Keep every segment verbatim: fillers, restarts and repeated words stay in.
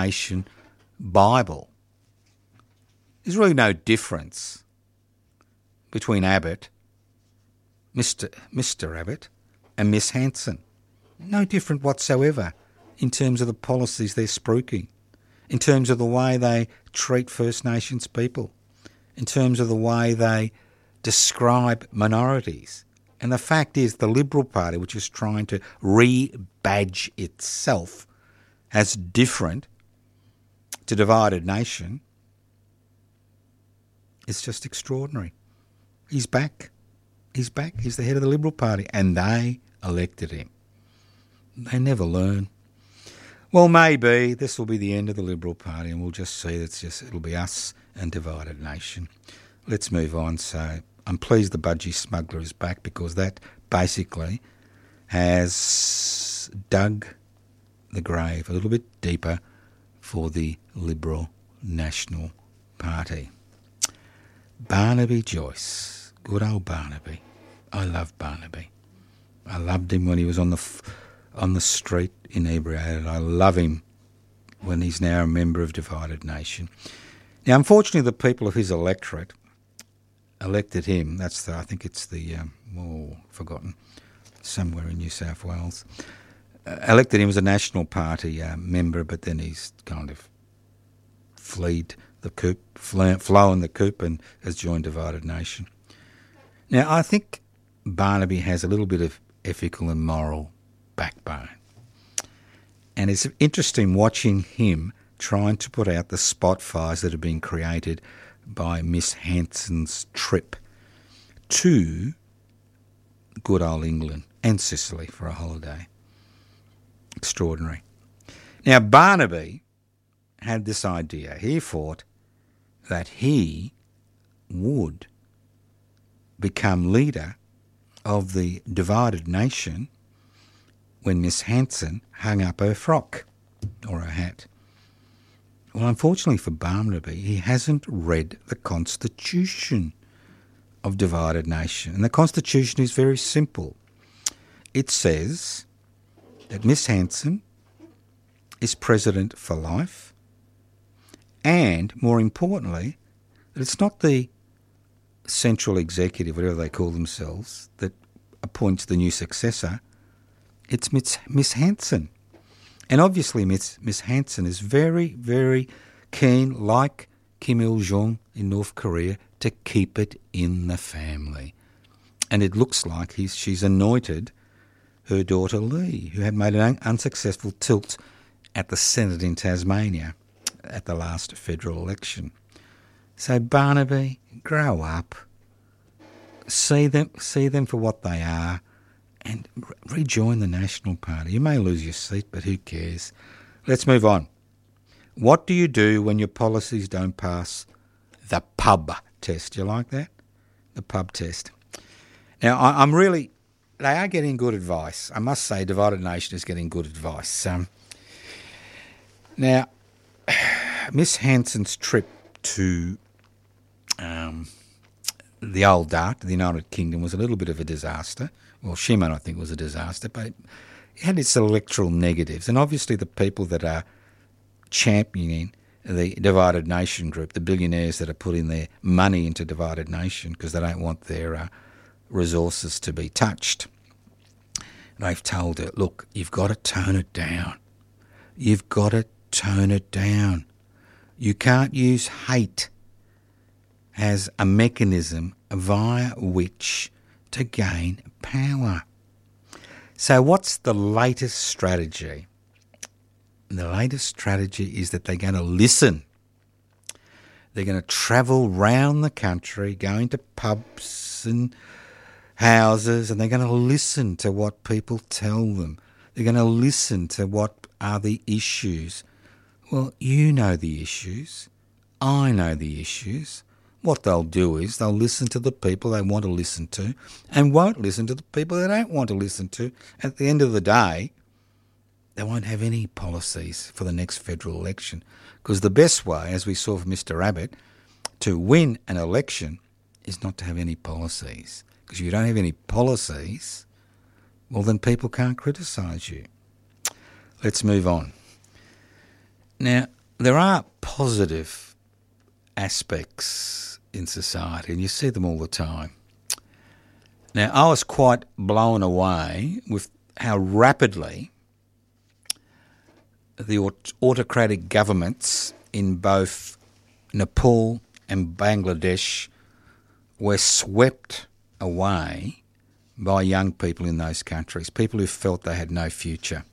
Nation Bible. There's really no difference between Abbott, Mister Mister Abbott, and Miss Hanson. No different whatsoever in terms of the policies they're spruiking, in terms of the way they treat First Nations people, in terms of the way they describe minorities. And the fact is the Liberal Party, which is trying to rebadge itself as different to Divided Nation, is just extraordinary. He's back. He's back. He's the head of the Liberal Party, and they elected him. They never learn. Well, maybe this will be the end of the Liberal Party, and we'll just see. It's just it'll be us and Divided Nation. Let's move on. So I'm pleased the Budgie Smuggler is back, because that basically has dug the grave a little bit deeper for the Liberal National Party. Barnaby Joyce, good old Barnaby. I love Barnaby. I loved him when he was on the f- on the street inebriated. I love him when he's now a member of Divided Nation. Now, unfortunately, the people of his electorate elected him. That's the, I think it's the, um, oh, forgotten, somewhere in New South Wales. Uh, elected him as a National Party uh, member, but then he's kind of fleed the coop, fl- flown the coop and has joined Divided Nation. Now, I think Barnaby has a little bit of ethical and moral backbone. And it's interesting watching him trying to put out the spot fires that have been created by Miss Hanson's trip to good old England and Sicily for a holiday. Extraordinary. Now, Barnaby had this idea. He thought that he would become leader of the Divided Nation when Miss Hanson hung up her frock or her hat. Well, unfortunately for Barnaby, he hasn't read the Constitution of Divided Nation. And the Constitution is very simple. It says that Miss Hanson is president for life, and, more importantly, that it's not the central executive, whatever they call themselves, that appoints the new successor. It's Miss, Miss Hanson. And obviously Miss, Miss Hanson is very, very keen, like Kim Il-jung in North Korea, to keep it in the family. And it looks like he's, she's anointed her daughter Lee, who had made an un- unsuccessful tilt at the Senate in Tasmania at the last federal election. So Barnaby, grow up, see them, see them for what they are, and re- rejoin the National Party. You may lose your seat, but who cares? Let's move on. What do you do when your policies don't pass the pub test? You like that? The pub test. Now, I, I'm really, they are getting good advice. I must say, Divided Nation is getting good advice. Um, now, Miss Hanson's trip to um, the old dark, the United Kingdom, was a little bit of a disaster. Well, she might not think it was a disaster, but it had its electoral negatives. And obviously the people that are championing the Divided Nation group, the billionaires that are putting their money into Divided Nation because they don't want their uh, resources to be touched, they've told her, look, you've got to tone it down. You've got to tone it down. You can't use hate as a mechanism via which to gain power. So what's the latest strategy? The latest strategy is that they're going to listen. They're going to travel round the country, going to pubs and houses, and they're going to listen to what people tell them. They're going to listen to what are the issues. Well, you know the issues. I know the issues. What they'll do is they'll listen to the people they want to listen to and won't listen to the people they don't want to listen to. At the end of the day, they won't have any policies for the next federal election, because the best way, as we saw from Mister Abbott, to win an election is not to have any policies. Because if you don't have any policies, well, then people can't criticise you. Let's move on. Now, there are positive aspects in society, and you see them all the time. Now, I was quite blown away with how rapidly the aut- autocratic governments in both Nepal and Bangladesh were swept away by young people in those countries, people who felt they had no future.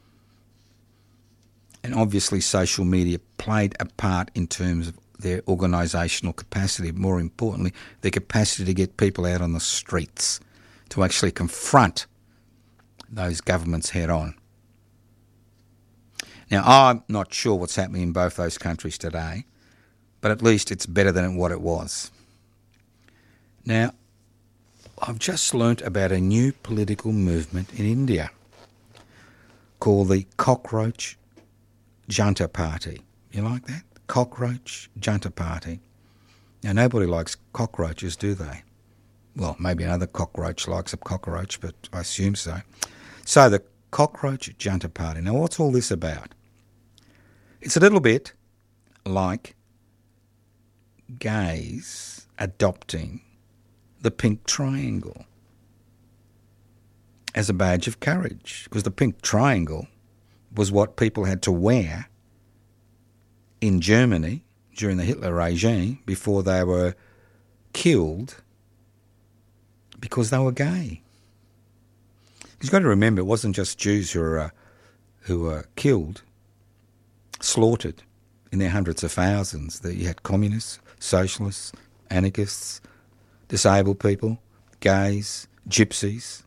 And obviously social media played a part in terms of their organisational capacity, more importantly, their capacity to get people out on the streets to actually confront those governments head on. Now, I'm not sure what's happening in both those countries today, but at least it's better than what it was. Now, I've just learnt about a new political movement in India called the Cockroach Junta Party. You like that? Cockroach Junta Party. Now, nobody likes cockroaches, do they? Well, maybe another cockroach likes a cockroach, but I assume so. So, the Cockroach Junta Party. Now, what's all this about? It's a little bit like gays adopting the pink triangle as a badge of courage, because the pink triangle was what people had to wear in Germany during the Hitler regime before they were killed because they were gay. You've got to remember, it wasn't just Jews who were, uh, who were killed, slaughtered in their hundreds of thousands. You had communists, socialists, anarchists, disabled people, gays, gypsies.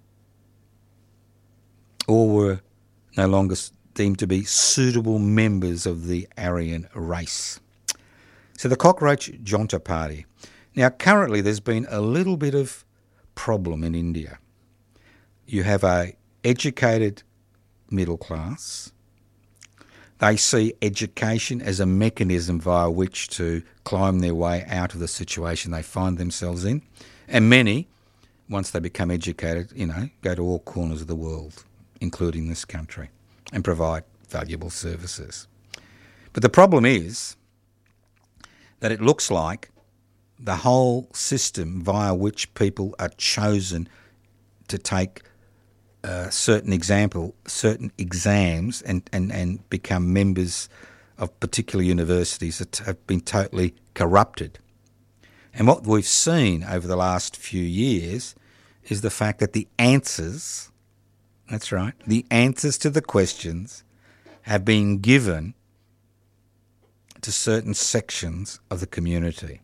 All were no longer deemed to be suitable members of the Aryan race. So the Cockroach Junta Party. Now, currently there's been a little bit of problem in India. You have a educated middle class. They see education as a mechanism via which to climb their way out of the situation they find themselves in. And many, once they become educated, you know, go to all corners of the world, including this country, and provide valuable services. But the problem is that it looks like the whole system via which people are chosen to take Uh, certain example, certain exams and, and, and become members of particular universities that have been totally corrupted. And what we've seen over the last few years is the fact that the answers, that's right, the answers to the questions have been given to certain sections of the community.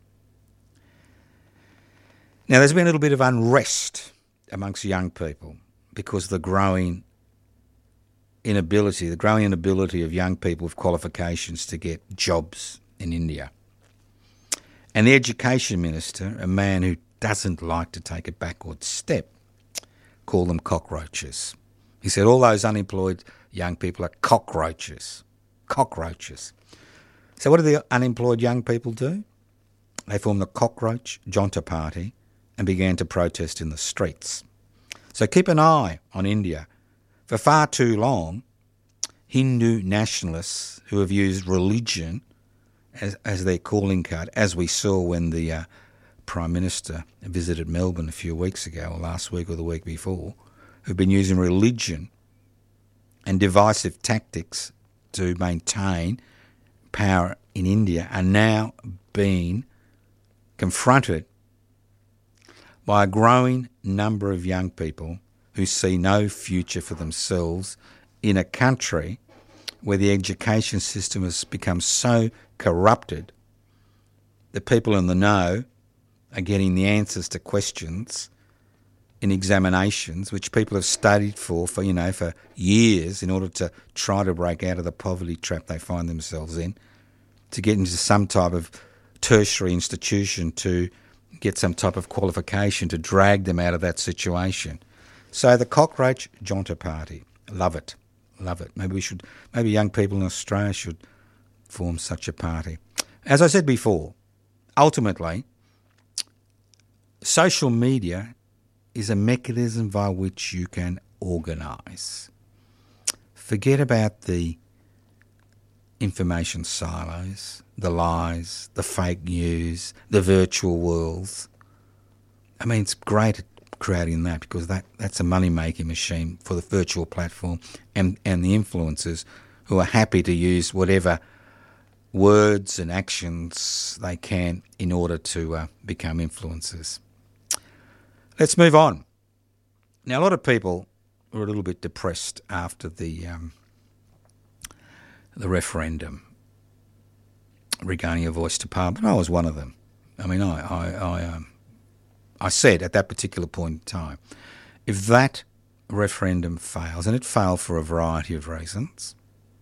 Now, there's been a little bit of unrest amongst young people, because of the growing inability, the growing inability of young people with qualifications to get jobs in India. And the Education Minister, a man who doesn't like to take a backward step, called them cockroaches. He said all those unemployed young people are cockroaches. Cockroaches. So what do the unemployed young people do? They formed the Cockroach Junta Party and began to protest in the streets. So keep an eye on India. For far too long, Hindu nationalists who have used religion as, as their calling card, as we saw when the uh, Prime Minister visited Melbourne a few weeks ago, or last week or the week before, who've been using religion and divisive tactics to maintain power in India, are now being confronted by a growing number of young people who see no future for themselves in a country where the education system has become so corrupted that people in the know are getting the answers to questions in examinations which people have studied for, for, you know, for years in order to try to break out of the poverty trap they find themselves in, to get into some type of tertiary institution to get some type of qualification to drag them out of that situation. So the Cockroach Junta Party, love it, love it. Maybe we should, maybe young people in Australia should form such a party. As I said before, ultimately, social media is a mechanism by which you can organise. Forget about the information silos, the lies, the fake news, the virtual worlds. I mean, it's great at creating that because that, that's a money-making machine for the virtual platform and, and the influencers who are happy to use whatever words and actions they can in order to uh, become influencers. Let's move on. Now, a lot of people were a little bit depressed after the um, the referendum regarding a voice to Parliament. I was one of them. I mean, I I I, um, I said at that particular point in time, if that referendum fails, and it failed for a variety of reasons,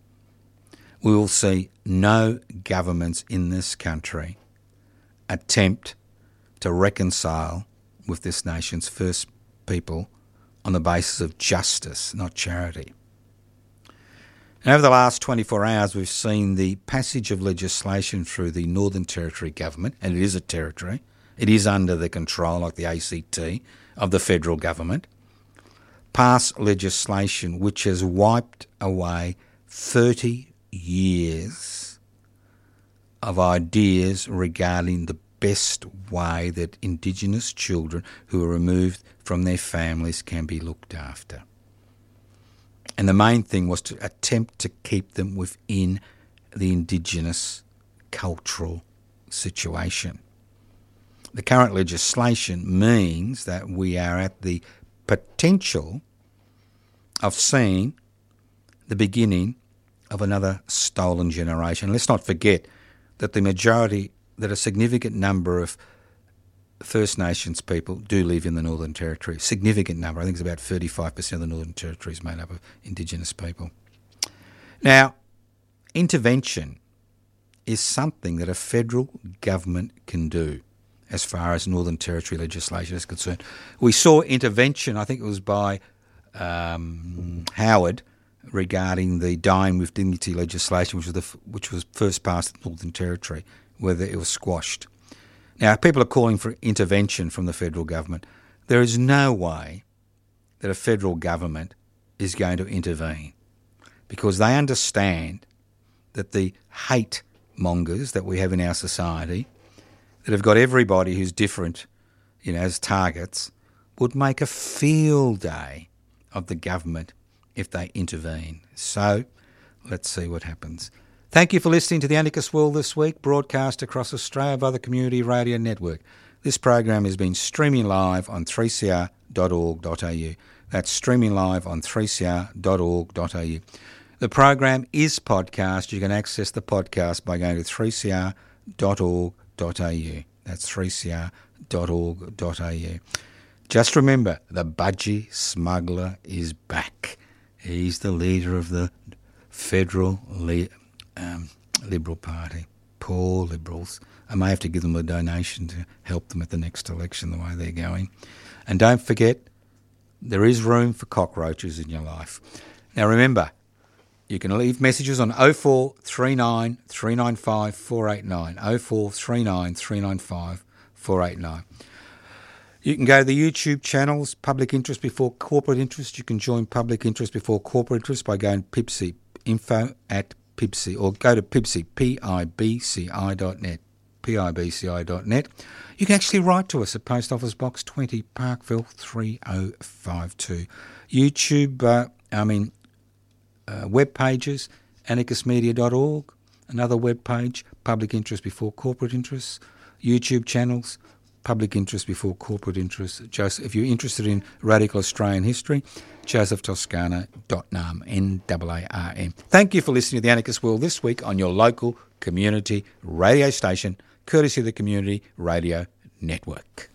we will see no governments in this country attempt to reconcile with this nation's first people on the basis of justice, not charity. And over the last twenty-four hours, we've seen the passage of legislation through the Northern Territory government, and it is a territory. It is under the control, like the A C T, of the federal government, pass legislation which has wiped away thirty years of ideas regarding the best way that Indigenous children who are removed from their families can be looked after. And the main thing was to attempt to keep them within the Indigenous cultural situation. The current legislation means that we are at the potential of seeing the beginning of another stolen generation. Let's not forget that the majority, that a significant number of First Nations people do live in the Northern Territory. Significant number. I think it's about thirty-five percent of the Northern Territory is made up of Indigenous people. Now, intervention is something that a federal government can do as far as Northern Territory legislation is concerned. We saw intervention, I think it was by um, Howard, regarding the Dying with Dignity legislation, which was the, which was first passed in the Northern Territory, whether it was squashed. Now, people are calling for intervention from the federal government. There is no way that a federal government is going to intervene because they understand that the hate mongers that we have in our society, that have got everybody who's different, you know, as targets, would make a field day of the government if they intervene. So, let's see what happens. Thank you for listening to the Anarchist World this week, broadcast across Australia by the Community Radio Network. This program has been streaming live on three c r dot org dot a u. That's streaming live on three c r dot org dot a u. The program is podcast. You can access the podcast by going to three c r dot org dot a u. That's three c r dot org dot a u. Just remember, the budgie smuggler is back. He's the leader of the federal le- um, Liberal Party. Poor Liberals. I may have to give them a donation to help them at the next election the way they're going. And don't forget, there is room for cockroaches in your life. Now remember, you can leave messages on oh four three nine, three nine five, four eight nine, oh four three nine, three nine five, four eight nine. You can go to the YouTube channels, Public Interest Before Corporate Interest. You can join Public Interest Before Corporate Interest by going to P I B C I, info at P I B C I, or go to P I B C I, P I B C I dot net, P I B C I dot net. You can actually write to us at Post Office Box twenty, Parkville three oh five two. YouTube, uh, I mean, uh, web pages, anarchist media dot org, another web page, Public Interest Before Corporate Interests, YouTube channels, Public Interest Before Corporate Interests. Joseph, if you're interested in radical Australian history, joseph toscano dot nam, N A A R M. Thank you for listening to The Anarchist World this week on your local community radio station, courtesy of the Community Radio Network.